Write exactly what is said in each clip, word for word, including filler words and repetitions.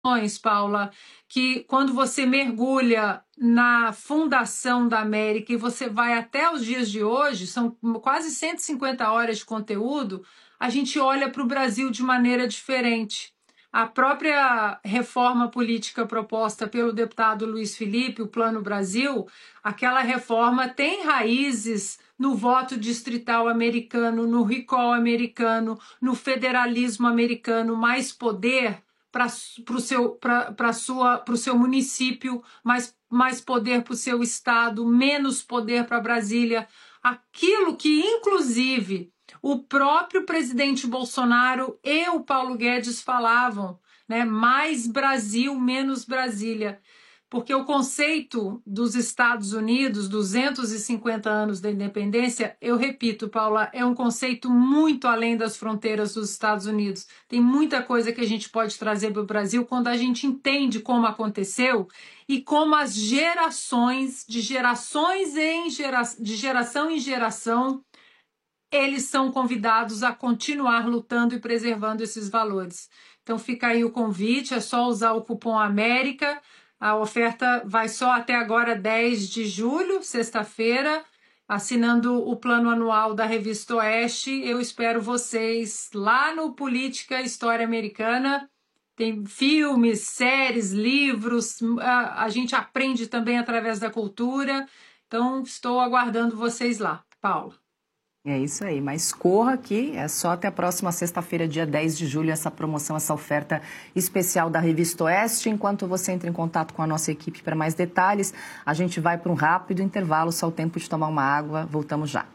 Paula, que quando você mergulha na fundação da América e você vai até os dias de hoje, são quase cento e cinquenta horas de conteúdo, a gente olha para o Brasil de maneira diferente. A própria reforma política proposta pelo deputado Luiz Felipe, o Plano Brasil, aquela reforma tem raízes no voto distrital americano, no recall americano, no federalismo americano, mais poder para o seu, seu município, mais, mais poder para o seu estado, menos poder para Brasília. Aquilo que, inclusive, o próprio presidente Bolsonaro e o Paulo Guedes falavam, né? Mais Brasil, menos Brasília. Porque o conceito dos Estados Unidos, duzentos e cinquenta anos da independência, eu repito, Paula, é um conceito muito além das fronteiras dos Estados Unidos. Tem muita coisa que a gente pode trazer para o Brasil quando a gente entende como aconteceu e como as gerações, de gerações em gera, de geração em geração, eles são convidados a continuar lutando e preservando esses valores. Então fica aí o convite, é só usar o cupom América. A oferta vai só até agora, dez de julho, sexta-feira, assinando o plano anual da Revista Oeste. Eu espero vocês lá no Política História Americana. Tem filmes, séries, livros, a, a gente aprende também através da cultura. Então, estou aguardando vocês lá. Paula. É isso aí, mas corra aqui, é só até a próxima sexta-feira, dia dez de julho, essa promoção, essa oferta especial da Revista Oeste. Enquanto você entra em contato com a nossa equipe para mais detalhes, a gente vai para um rápido intervalo, só o tempo de tomar uma água, voltamos já.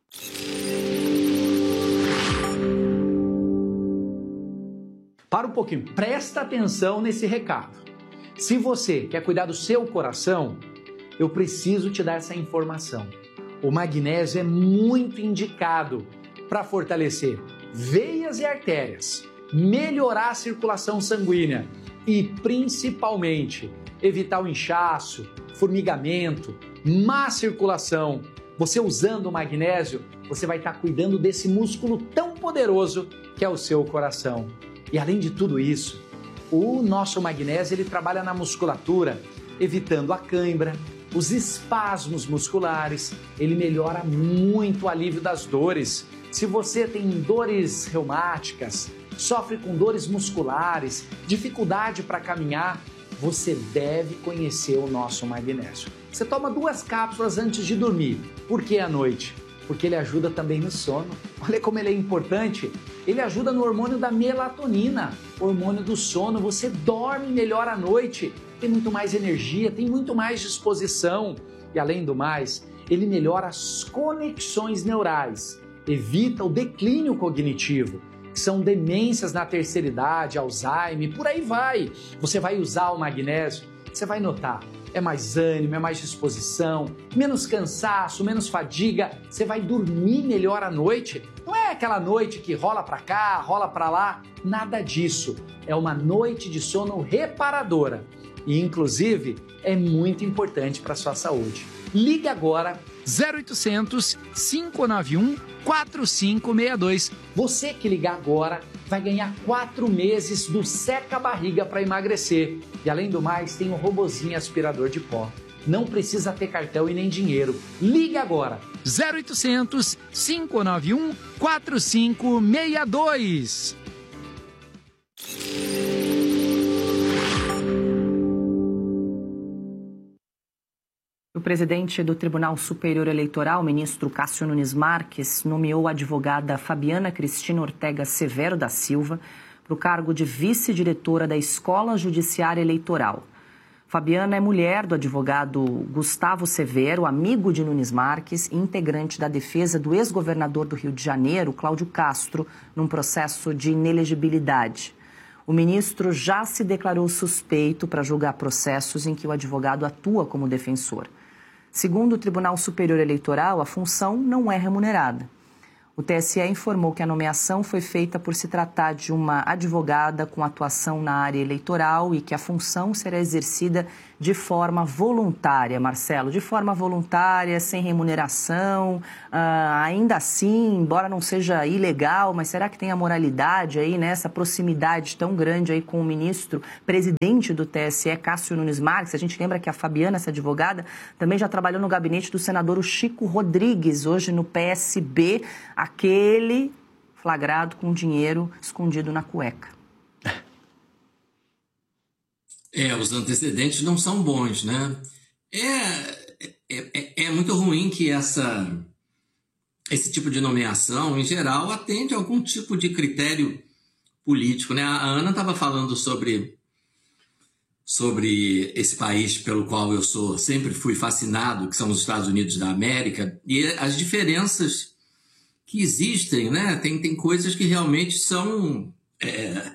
Para um pouquinho, presta atenção nesse recado. Se você quer cuidar do seu coração, eu preciso te dar essa informação. O magnésio é muito indicado para fortalecer veias e artérias, melhorar a circulação sanguínea e, principalmente, evitar o inchaço, formigamento, má circulação. Você usando o magnésio, você vai estar cuidando desse músculo tão poderoso que é o seu coração. E além de tudo isso, o nosso magnésio ele trabalha na musculatura, evitando a cãibra, os espasmos musculares, ele melhora muito o alívio das dores. Se você tem dores reumáticas, sofre com dores musculares, dificuldade para caminhar, você deve conhecer o nosso magnésio. Você toma duas cápsulas antes de dormir. Por que à noite? Porque ele ajuda também no sono. Olha como ele é importante. Ele ajuda no hormônio da melatonina, hormônio do sono. Você dorme melhor à noite, tem muito mais energia, tem muito mais disposição. E além do mais, ele melhora as conexões neurais, evita o declínio cognitivo, que são demências na terceira idade, Alzheimer, por aí vai. Você vai usar o magnésio, você vai notar, é mais ânimo, é mais disposição, menos cansaço, menos fadiga, você vai dormir melhor à noite. Não é aquela noite que rola para cá, rola para lá, nada disso. É uma noite de sono reparadora e, inclusive, é muito importante para a sua saúde. Ligue agora zero oitocentos, cinco nove um, quatro cinco seis dois. Você que ligar agora vai ganhar quatro meses do Seca Barriga para emagrecer. E além do mais, tem um robozinho aspirador de pó. Não precisa ter cartão e nem dinheiro. Ligue agora. zero oitocentos, cinco nove um, quatro cinco seis dois. O presidente do Tribunal Superior Eleitoral, ministro Cássio Nunes Marques, nomeou a advogada Fabiana Cristina Ortega Severo da Silva para o cargo de vice-diretora da Escola Judiciária Eleitoral. Fabiana é mulher do advogado Gustavo Severo, amigo de Nunes Marques e integrante da defesa do ex-governador do Rio de Janeiro, Cláudio Castro, num processo de inelegibilidade. O ministro já se declarou suspeito para julgar processos em que o advogado atua como defensor. Segundo o Tribunal Superior Eleitoral, a função não é remunerada. O T S E informou que a nomeação foi feita por se tratar de uma advogada com atuação na área eleitoral e que a função será exercida de forma voluntária, Marcelo, de forma voluntária, sem remuneração, ah, ainda assim, embora não seja ilegal, mas será que tem a moralidade aí, né, essa proximidade tão grande aí com o ministro, presidente do T S E, Cássio Nunes Marques? A gente lembra que a Fabiana, essa advogada, também já trabalhou no gabinete do senador Chico Rodrigues, hoje no P S B, aquele flagrado com dinheiro escondido na cueca. É, os antecedentes não são bons, né? É, é, é muito ruim que essa, esse tipo de nomeação, em geral, atende a algum tipo de critério político, né? A Ana estava falando sobre, sobre esse país pelo qual eu sou, sempre fui fascinado, que são os Estados Unidos da América, e as diferenças que existem, né? Tem, tem coisas que realmente são... É,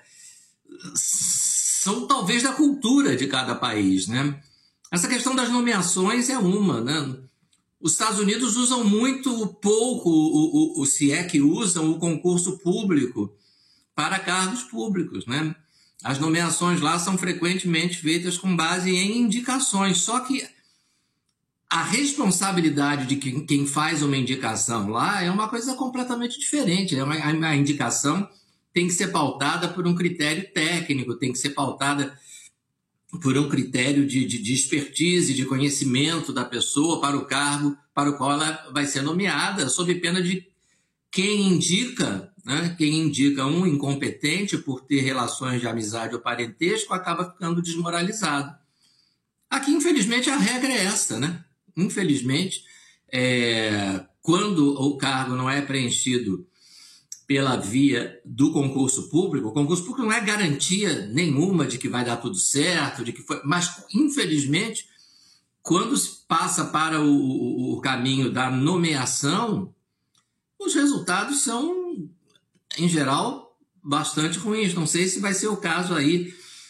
são talvez da cultura de cada país, né? Essa questão das nomeações é uma, né? Os Estados Unidos usam muito pouco, o, o, o, se é que usam, o concurso público para cargos públicos, né? As nomeações lá são frequentemente feitas com base em indicações, só que a responsabilidade de quem faz uma indicação lá é uma coisa completamente diferente. É uma, a indicação tem que ser pautada por um critério técnico, tem que ser pautada por um critério de, de, de expertise, de conhecimento da pessoa para o cargo para o qual ela vai ser nomeada, sob pena de quem indica, né, quem indica um incompetente por ter relações de amizade ou parentesco acaba ficando desmoralizado. Aqui, infelizmente, a regra é essa, né? Infelizmente, é, quando o cargo não é preenchido pela via do concurso público, o concurso público não é garantia nenhuma de que vai dar tudo certo, de que foi, mas, infelizmente, quando se passa para o, o, o caminho da nomeação, os resultados são, em geral, bastante ruins. Não sei se vai ser o caso aí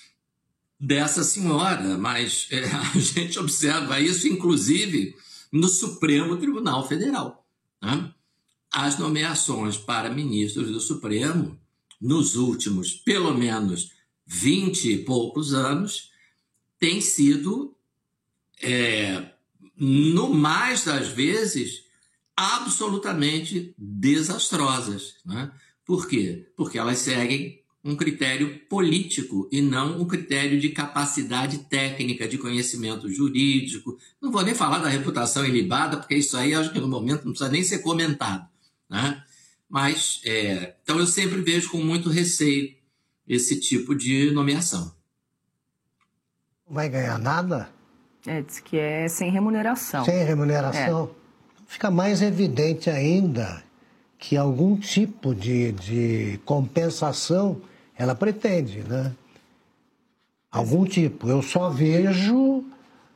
dessa senhora, mas é, a gente observa isso, inclusive, no Supremo Tribunal Federal, né? As nomeações para ministros do Supremo, nos últimos, pelo menos, vinte e poucos anos, têm sido, é, no mais das vezes, absolutamente desastrosas, né? Por quê? Porque elas seguem um critério político e não um critério de capacidade técnica, de conhecimento jurídico. Não vou nem falar da reputação ilibada, porque isso aí, acho que no momento não precisa nem ser comentado, né? Mas, é, então eu sempre vejo com muito receio esse tipo de nomeação. Não vai ganhar nada? É, diz que é sem remuneração. Sem remuneração? É. Fica mais evidente ainda que algum tipo de, de compensação ela pretende, né? Algum tipo. Eu só vejo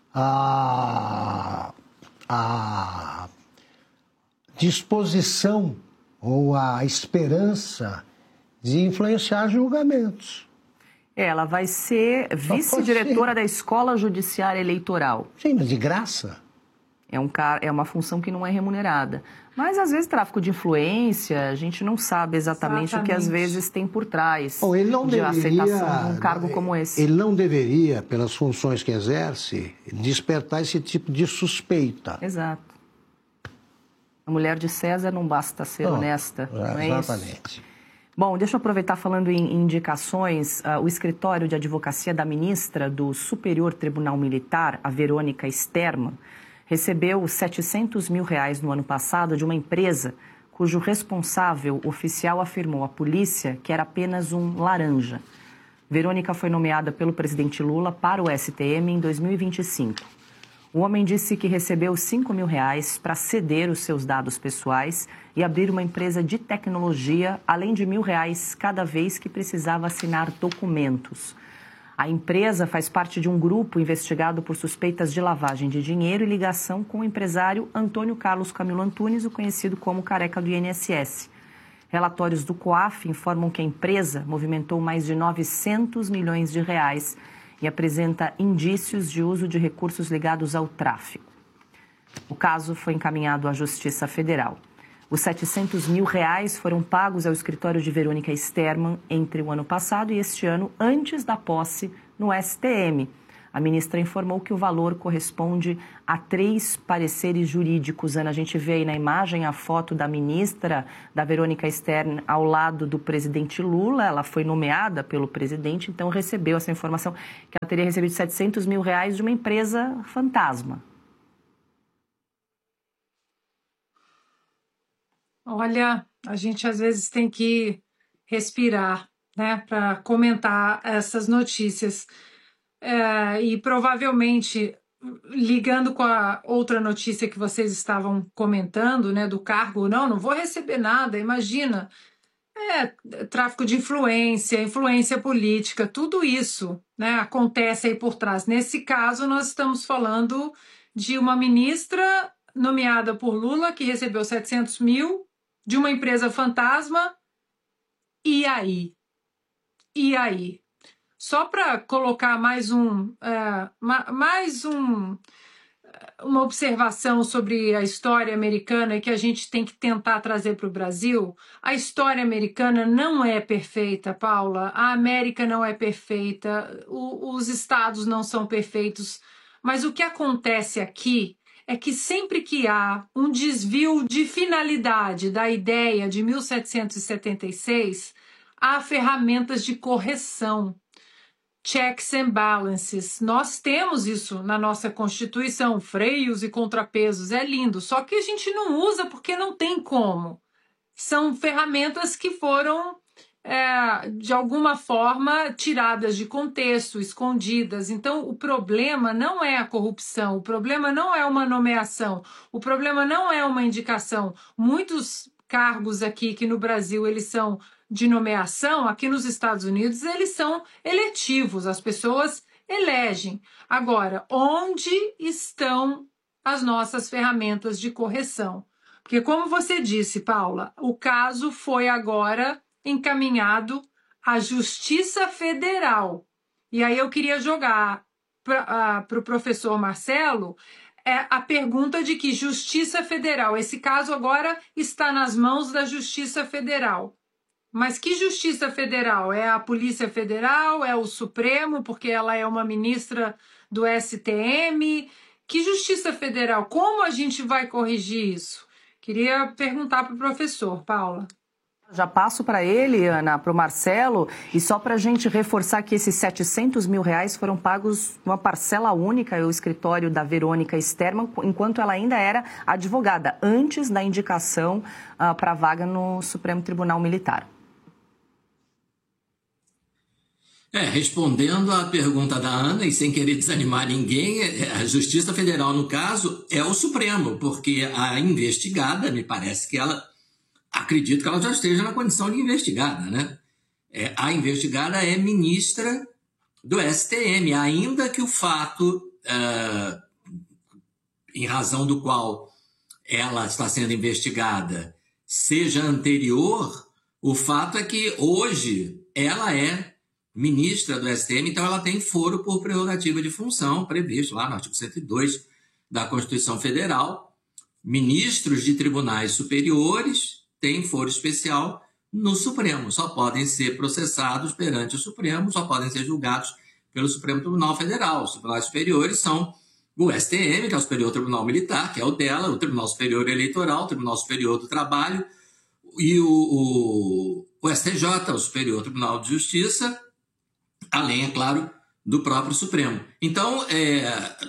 a, a disposição ou a esperança de influenciar julgamentos. Ela vai ser vice-diretora da Escola Judiciária Eleitoral. Sim, mas de graça. É, um car... é uma função que não é remunerada. Mas, às vezes, tráfico de influência, a gente não sabe exatamente, exatamente. o que, às vezes, tem por trás Bom, ele não de deveria, aceitação de um cargo como esse. Ele não deveria, pelas funções que exerce, despertar esse tipo de suspeita. Exato. A mulher de César não basta ser não, honesta, não é exatamente. Isso? Bom, deixa eu aproveitar falando em indicações. Uh, o escritório de advocacia da ministra do Superior Tribunal Militar, a Verônica Sterman, recebeu setecentos mil reais no ano passado de uma empresa cujo responsável oficial afirmou à polícia que era apenas um laranja. Verônica foi nomeada pelo presidente Lula para o S T M em dois mil e vinte e cinco. O homem disse que recebeu cinco mil reais para ceder os seus dados pessoais e abrir uma empresa de tecnologia, além de mil reais cada vez que precisava assinar documentos. A empresa faz parte de um grupo investigado por suspeitas de lavagem de dinheiro e ligação com o empresário Antônio Carlos Camilo Antunes, o conhecido como Careca do I N S S. Relatórios do COAF informam que a empresa movimentou mais de novecentos milhões de reais e apresenta indícios de uso de recursos ligados ao tráfico. O caso foi encaminhado à Justiça Federal. Os setecentos mil reais foram pagos ao escritório de Verônica Sterman entre o ano passado e este ano, antes da posse no S T M. A A ministra informou que o valor corresponde a três pareceres jurídicos. Ana, a gente vê aí na imagem a foto da ministra, da Verônica Stern, ao lado do presidente Lula. Ela foi nomeada pelo presidente, então recebeu essa informação que ela teria recebido setecentos mil reais de uma empresa fantasma. Olha, a gente às vezes tem que respirar, né, para comentar essas notícias. É, e provavelmente, ligando com a outra notícia que vocês estavam comentando, né, do cargo, não, não vou receber nada, imagina. É, tráfico de influência, influência política, tudo isso, né, acontece aí por trás. Nesse caso, nós estamos falando de uma ministra nomeada por Lula, que recebeu setecentos mil, de uma empresa fantasma. E aí? E aí? Só para colocar mais um, é, mais um, uma observação sobre a história americana e que a gente tem que tentar trazer para o Brasil. A história americana não é perfeita, Paula. A América não é perfeita. O, os estados não são perfeitos. Mas o que acontece aqui é que sempre que há um desvio de finalidade da ideia de mil setecentos e setenta e seis, há ferramentas de correção. Checks and balances. Nós temos isso na nossa Constituição, freios e contrapesos, é lindo, só que a gente não usa porque não tem como. São ferramentas que foram, é, de alguma forma, tiradas de contexto, escondidas. Então, o problema não é a corrupção, o problema não é uma nomeação, o problema não é uma indicação. Muitos cargos aqui que no Brasil eles são de nomeação, aqui nos Estados Unidos, eles são eletivos, as pessoas elegem. Agora, onde estão as nossas ferramentas de correção? Porque, como você disse, Paula, o caso foi agora encaminhado à Justiça Federal. E aí eu queria jogar para o professor Marcelo é, a pergunta de que Justiça Federal, esse caso agora está nas mãos da Justiça Federal. Mas que Justiça Federal? É a Polícia Federal? É o Supremo, porque ela é uma ministra do S T M? Que Justiça Federal? Como a gente vai corrigir isso? Queria perguntar para o professor, Paula. Já passo para ele, Ana, para o Marcelo, e só para a gente reforçar que esses setecentos mil reais foram pagos uma parcela única ao escritório da Verônica Sterman, enquanto ela ainda era advogada, antes da indicação uh, para a vaga no Supremo Tribunal Militar. É, respondendo à pergunta da Ana, e sem querer desanimar ninguém, a Justiça Federal, no caso, é o Supremo, porque a investigada, me parece que ela, acredito que ela já esteja na condição de investigada, né? É, a investigada é ministra do S T M, ainda que o fato, uh, em razão do qual ela está sendo investigada, seja anterior, o fato é que hoje ela é ministra do S T M, então ela tem foro por prerrogativa de função, previsto lá no artigo cento e dois da Constituição Federal. Ministros de tribunais superiores têm foro especial no Supremo, só podem ser processados perante o Supremo, só podem ser julgados pelo Supremo Tribunal Federal. Os tribunais superiores são o S T M, que é o Superior Tribunal Militar, que é o dela, o Tribunal Superior Eleitoral, o Tribunal Superior do Trabalho, e o, o, o S T J, o Superior Tribunal de Justiça, além, é claro, do próprio Supremo. Então, é,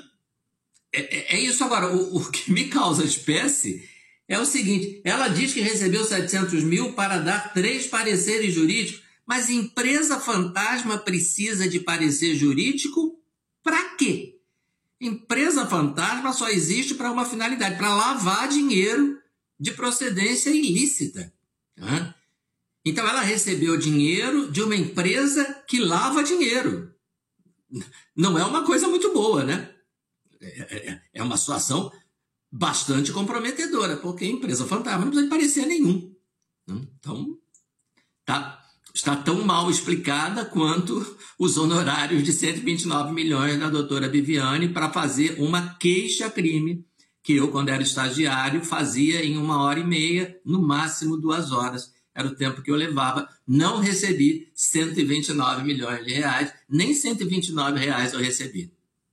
é, é isso. Agora, o, o que me causa espécie é o seguinte, ela diz que recebeu setecentos mil para dar três pareceres jurídicos, mas empresa fantasma precisa de parecer jurídico para quê? Empresa fantasma só existe para uma finalidade, para lavar dinheiro de procedência ilícita. Né? Então, ela recebeu dinheiro de uma empresa que lava dinheiro. Não é uma coisa muito boa, né? É, é uma situação bastante comprometedora, porque a empresa fantasma não precisa de parecer nenhum. Então, tá, está tão mal explicada quanto os honorários de cento e vinte e nove milhões da doutora Viviane para fazer uma queixa-crime, que eu, quando era estagiário, fazia em uma hora e meia, no máximo duas horas. Era o tempo que eu levava. Não recebi cento e vinte e nove milhões de reais, nem cento e vinte e nove reais eu recebi.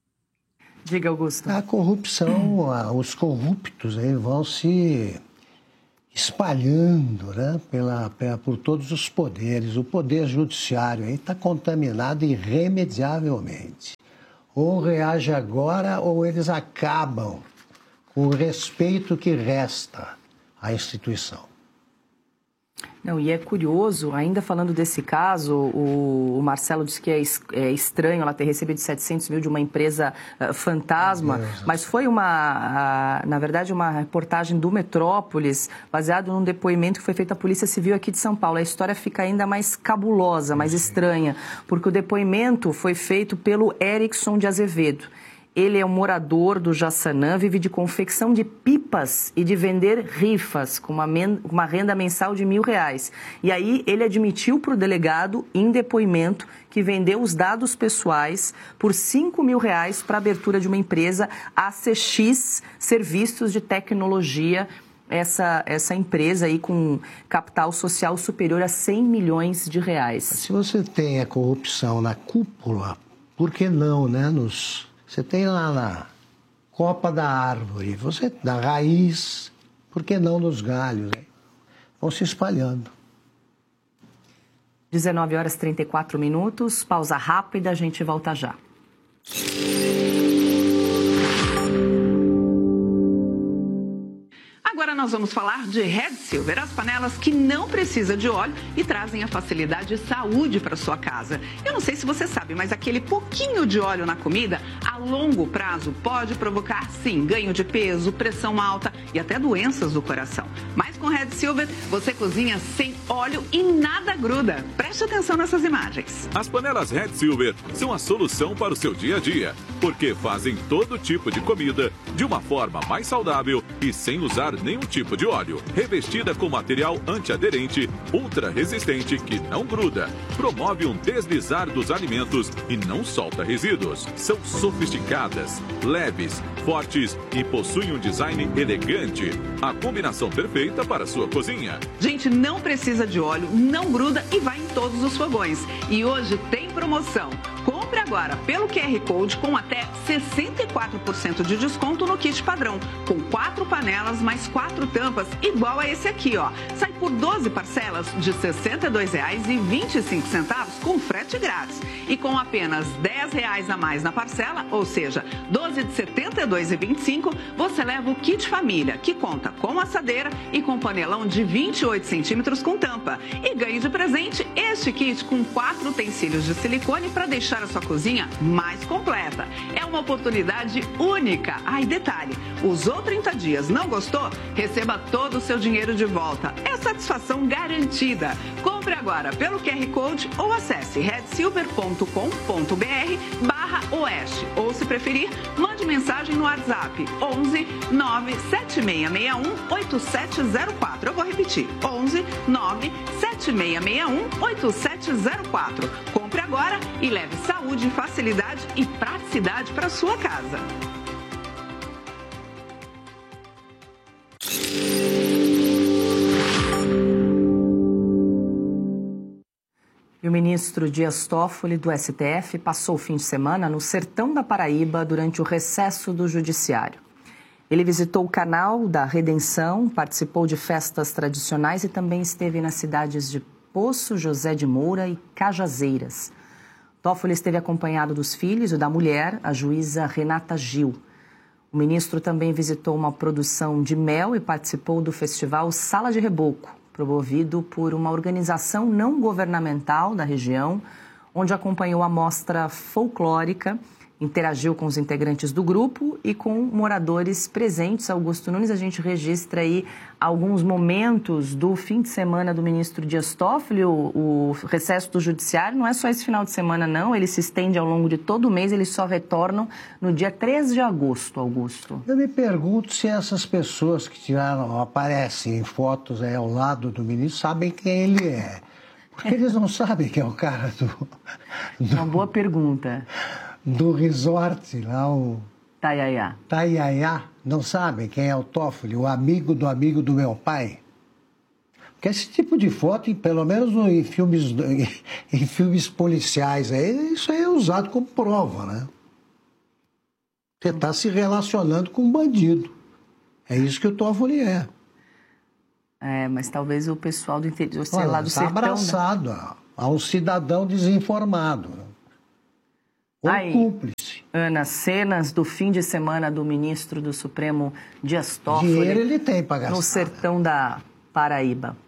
Diga, Augusto. A corrupção, os corruptos aí vão se espalhando, né, pela, pela, por todos os poderes. O poder judiciário aí está contaminado irremediavelmente. Ou reage agora ou eles acabam com o respeito que resta à instituição. Não, e é curioso, ainda falando desse caso, o, o Marcelo disse que é, es, é estranho ela ter recebido setecentos mil de uma empresa uh, fantasma, mas foi uma, uh, na verdade, uma reportagem do Metrópolis, baseado num depoimento que foi feito à Polícia Civil aqui de São Paulo. A história fica ainda mais cabulosa, mais estranha, porque o depoimento foi feito pelo Erickson de Azevedo. Ele é um morador do Jaçanã, vive de confecção de pipas e de vender rifas, com uma, men- uma renda mensal de mil reais. E aí ele admitiu para o delegado, em depoimento, que vendeu os dados pessoais por cinco mil reais para a abertura de uma empresa, A C X Serviços de Tecnologia, essa, essa empresa aí com capital social superior a cem milhões de reais. Se você tem a corrupção na cúpula, por que não, né, nos... Você tem lá na copa da árvore, você da raiz, por que não nos galhos? Hein? Vão se espalhando. dezenove horas e trinta e quatro minutos, pausa rápida, a gente volta já. Agora nós vamos falar de Red Silver, as panelas que não precisam de óleo e trazem a facilidade e saúde para sua casa. Eu não sei se você sabe, mas aquele pouquinho de óleo na comida, a longo prazo, pode provocar, sim, ganho de peso, pressão alta e até doenças do coração. Mas com Red Silver, você cozinha sem óleo e nada gruda. Preste atenção nessas imagens. As panelas Red Silver são a solução para o seu dia a dia, porque fazem todo tipo de comida de uma forma mais saudável e sem usar nenhum tipo de óleo. Revestida com material antiaderente, ultra resistente que não gruda, promove um deslizar dos alimentos e não solta resíduos. São sofisticadas, leves, fortes e possuem um design elegante. A combinação perfeita para a sua cozinha. Gente, não precisa de óleo, não gruda e vai em todos os fogões. E hoje tem promoção. Compre agora pelo Q R Code com até sessenta e quatro por cento de desconto no kit padrão, com quatro panelas mais quatro tampas, igual a esse aqui, ó. Sai por doze parcelas de sessenta e dois reais e vinte e cinco centavos com frete grátis. E com apenas dez reais a mais na parcela, ou seja, doze de setenta e dois reais e vinte e cinco, você leva o kit família, que conta com assadeira e com panelão de vinte e oito centímetros com tampa. E ganhe de presente este kit com quatro utensílios de silicone para deixar a sua cozinha mais completa. É uma oportunidade única. Ah, e detalhe, usou trinta dias, não gostou? Receba todo o seu dinheiro de volta. É satisfação garantida. Compre agora pelo Q R Code ou acesse redsilver ponto com ponto br barra oeste. Ou, se preferir, mande mensagem no WhatsApp onze nove sete seis seis um oito sete zero quatro. Eu vou repetir, onze nove sete seis seis um oito sete zero quatro. Compre agora e leve saúde, facilidade e praticidade para sua casa. E o ministro Dias Toffoli, do S T F, passou o fim de semana no sertão da Paraíba durante o recesso do Judiciário. Ele visitou o Canal da Redenção, participou de festas tradicionais e também esteve nas cidades de Poço, José de Moura e Cajazeiras. Toffoli esteve acompanhado dos filhos e da mulher, a juíza Renata Gil. O ministro também visitou uma produção de mel e participou do festival Sala de Reboco, promovido por uma organização não governamental da região, onde acompanhou a mostra folclórica, interagiu com os integrantes do grupo e com moradores presentes. Augusto Nunes, a gente registra aí alguns momentos do fim de semana do ministro Dias Toffoli. O, o recesso do Judiciário não é só esse final de semana, não. Ele se estende ao longo de todo o mês, eles só retornam no dia três de agosto, Augusto. Eu me pergunto se essas pessoas que tiraram, aparecem em fotos aí ao lado do ministro, sabem quem ele é. Porque eles não sabem quem é o cara do... do... Uma boa pergunta. Do resort lá, o... Taiaiá. Taiaiá. Não sabem quem é o Toffoli, o amigo do amigo do meu pai? Porque esse tipo de foto, pelo menos em filmes, em filmes policiais, aí, isso aí é usado como prova, né? Você está se relacionando com um bandido. É isso que o Toffoli é. É, mas talvez o pessoal do interior, sei Olha, lá, do tá sertão... abraçado, né? a um cidadão desinformado. Ou Aí, cúmplice. Ana, cenas do fim de semana do ministro do Supremo Dias Toffoli... Dinheiro ele tem para gastar. No sertão da Paraíba.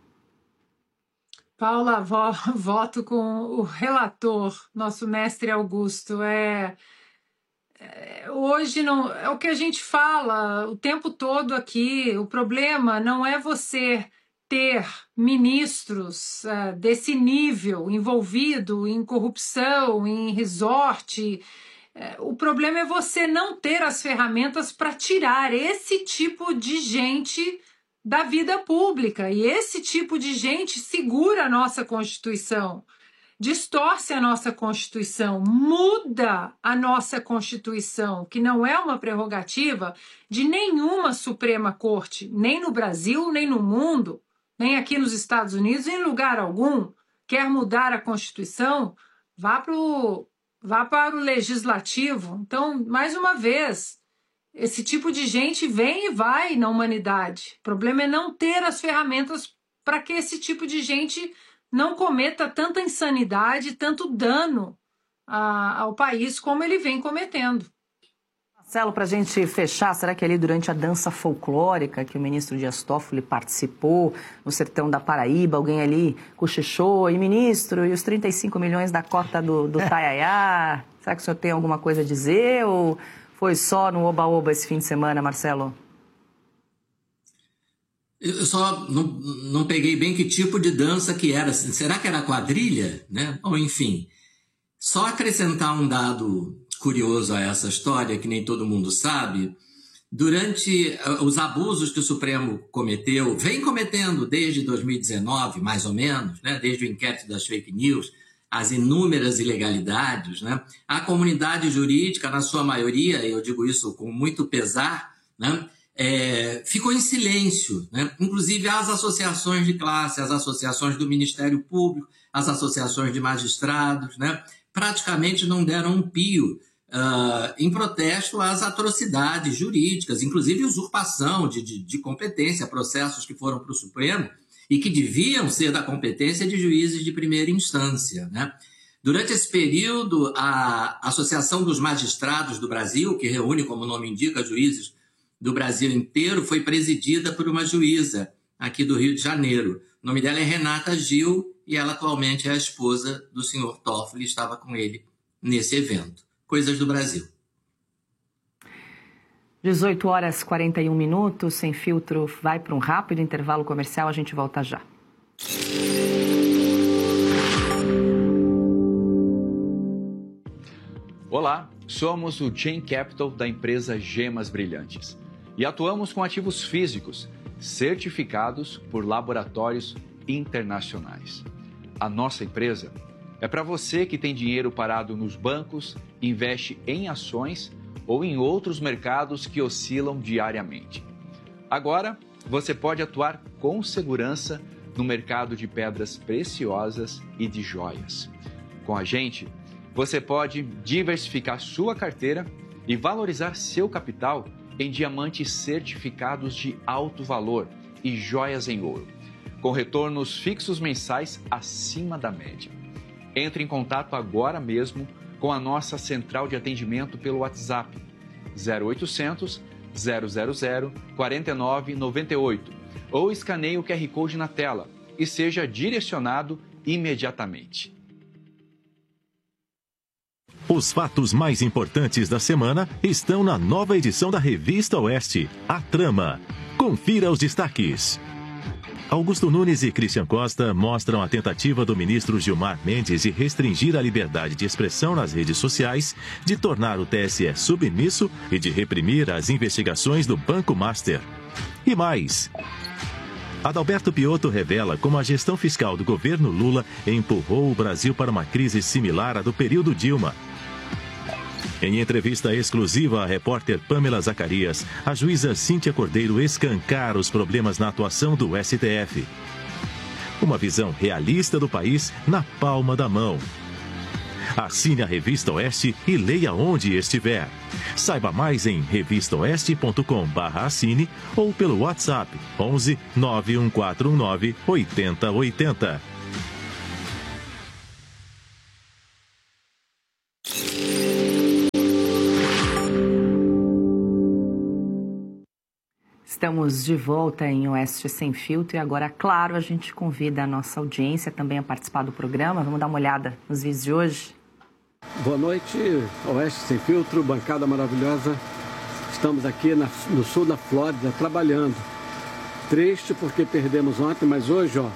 Paula, vo, voto com o relator, nosso mestre Augusto. É, é, hoje não é o que a gente fala o tempo todo aqui. O problema não é você ter ministros uh, desse nível envolvido em corrupção, em resort. Uh, o problema é você não ter as ferramentas para tirar esse tipo de gente da vida pública, e esse tipo de gente segura a nossa Constituição, distorce a nossa Constituição, muda a nossa Constituição, que não é uma prerrogativa de nenhuma Suprema Corte, nem no Brasil, nem no mundo, nem aqui nos Estados Unidos, em lugar algum. Quer mudar a Constituição? Vá para o vá para o Legislativo. Então, mais uma vez, esse tipo de gente vem e vai na humanidade. O problema é não ter as ferramentas para que esse tipo de gente não cometa tanta insanidade, tanto dano a, ao país como ele vem cometendo. Marcelo, para a gente fechar, será que ali durante a dança folclórica que o ministro Dias Toffoli participou no sertão da Paraíba, alguém ali cochichou, e ministro, e os trinta e cinco milhões da cota do, do Taiaiá? Será que o senhor tem alguma coisa a dizer ou... Foi só no Oba-Oba esse fim de semana, Marcelo? Eu só não, não peguei bem que tipo de dança que era. Será que era quadrilha? Né? Ou enfim, só acrescentar um dado curioso a essa história, que nem todo mundo sabe. Durante os abusos que o Supremo cometeu, vem cometendo desde dois mil e dezenove, mais ou menos, né? Desde o inquérito das fake news, as inúmeras ilegalidades, né? A comunidade jurídica, na sua maioria, eu digo isso com muito pesar, né? É, ficou em silêncio, né? Inclusive as associações de classe, as associações do Ministério Público, as associações de magistrados, né? Praticamente não deram um pio uh, em protesto às atrocidades jurídicas, inclusive usurpação de, de, de competência, processos que foram para o Supremo, e que deviam ser da competência de juízes de primeira instância, né? Durante esse período, a Associação dos Magistrados do Brasil, que reúne, como o nome indica, juízes do Brasil inteiro, foi presidida por uma juíza aqui do Rio de Janeiro. O nome dela é Renata Gil e ela atualmente é a esposa do senhor Toffoli, estava com ele nesse evento. Coisas do Brasil. dezoito horas e quarenta e um minutos, Sem Filtro vai para um rápido intervalo comercial, a gente volta já. Olá, somos o Chain Capital da empresa Gemas Brilhantes e atuamos com ativos físicos certificados por laboratórios internacionais. A nossa empresa é para você que tem dinheiro parado nos bancos, investe em ações ou em outros mercados que oscilam diariamente. Agora, você pode atuar com segurança no mercado de pedras preciosas e de joias. Com a gente, você pode diversificar sua carteira e valorizar seu capital em diamantes certificados de alto valor e joias em ouro, com retornos fixos mensais acima da média. Entre em contato agora mesmo com a nossa central de atendimento pelo WhatsApp zero oitocentos, zero zero zero, quatro nove nove oito ou escaneie o Q R Code na tela e seja direcionado imediatamente. Os fatos mais importantes da semana estão na nova edição da Revista Oeste, A Trama. Confira os destaques. Augusto Nunes e Christian Costa mostram a tentativa do ministro Gilmar Mendes de restringir a liberdade de expressão nas redes sociais, de tornar o T S E submisso e de reprimir as investigações do Banco Master. E mais. Adalberto Piotto revela como a gestão fiscal do governo Lula empurrou o Brasil para uma crise similar à do período Dilma. Em entrevista exclusiva à repórter Pamela Zacarias, a juíza Cíntia Cordeiro escancara os problemas na atuação do S T F. Uma visão realista do país na palma da mão. Assine a Revista Oeste e leia onde estiver. Saiba mais em revista oeste ponto com barra assine ou pelo WhatsApp onze nove um quatro um nove oito zero oito zero. Estamos de volta em Oeste Sem Filtro e agora, claro, a gente convida a nossa audiência também a participar do programa. Vamos dar uma olhada nos vídeos de hoje. Boa noite, Oeste Sem Filtro, bancada maravilhosa. Estamos aqui na, no sul da Flórida trabalhando. Triste porque perdemos ontem, mas hoje, ó,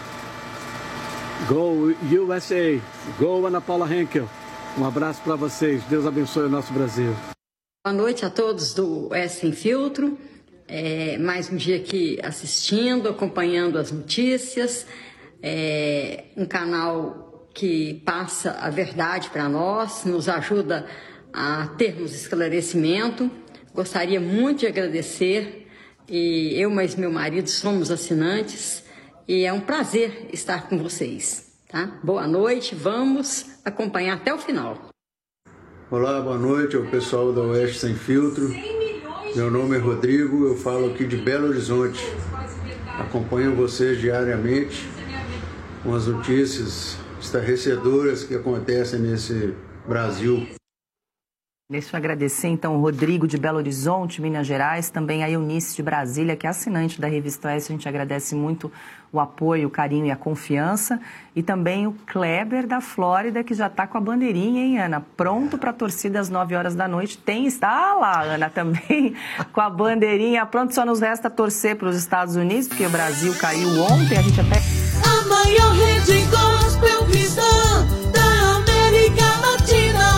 Go U S A, Go Ana Paula Henkel. Um abraço para vocês, Deus abençoe o nosso Brasil. Boa noite a todos do Oeste Sem Filtro. É, mais um dia aqui assistindo, acompanhando as notícias, é, um canal que passa a verdade para nós, nos ajuda a termos esclarecimento. Gostaria muito de agradecer, e eu mais meu marido somos assinantes, e é um prazer estar com vocês. Tá? Boa noite, vamos acompanhar até o final. Olá, boa noite ao pessoal da Oeste Sem Filtro. Meu nome é Rodrigo, eu falo aqui de Belo Horizonte. Acompanho vocês diariamente com as notícias estarrecedoras que acontecem nesse Brasil. Deixa eu agradecer, então, o Rodrigo de Belo Horizonte, Minas Gerais, também a Eunice de Brasília, que é assinante da Revista Oeste. A gente agradece muito o apoio, o carinho e a confiança. E também o Kleber da Flórida, que já está com a bandeirinha, hein, Ana? Pronto para a torcida às nove horas da noite. Tem, está lá, Ana, também com a bandeirinha. Pronto, só nos resta torcer para os Estados Unidos, porque o Brasil caiu ontem, a gente até... A maior rede gospel cristã da América Latina.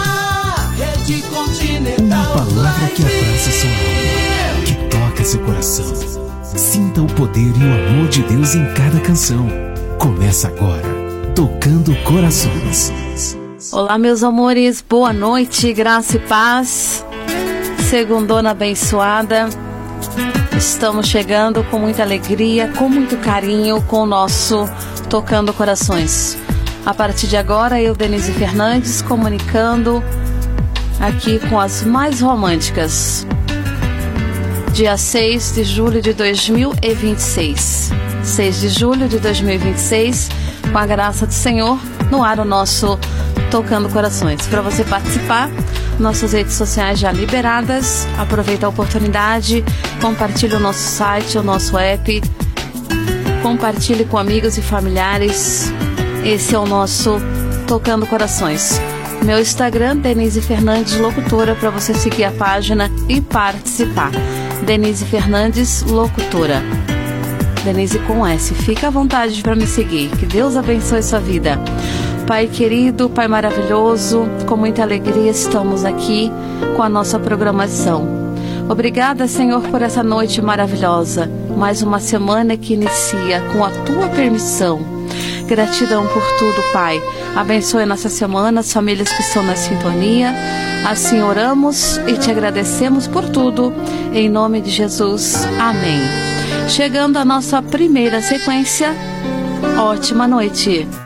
Uma palavra que abraça sua alma, que toca seu coração. Sinta o poder e o amor de Deus em cada canção. Começa agora, Tocando Corações. Olá, meus amores, boa noite, graça e paz. Segundona abençoada. Estamos chegando com muita alegria, com muito carinho, com o nosso Tocando Corações. A partir de agora, eu, Denise Fernandes, comunicando aqui com as mais românticas. Dia seis de julho de dois mil e vinte e seis. seis de julho de dois mil e vinte e seis, com a graça do Senhor, no ar o nosso Tocando Corações. Para você participar, nossas redes sociais já liberadas. Aproveita a oportunidade, compartilhe o nosso site, o nosso app. Compartilhe com amigos e familiares. Esse é o nosso Tocando Corações. Meu Instagram, Denise Fernandes Locutora, para você seguir a página e participar. Denise Fernandes Locutora. Denise com S. Fica à vontade para me seguir. Que Deus abençoe sua vida. Pai querido, Pai maravilhoso, com muita alegria estamos aqui com a nossa programação. Obrigada, Senhor, por essa noite maravilhosa. Mais uma semana que inicia com a Tua permissão. Gratidão por tudo, Pai. Abençoe nossa semana, as famílias que estão na sintonia. Assim oramos e te agradecemos por tudo. Em nome de Jesus. Amém. Chegando à nossa primeira sequência. Ótima noite.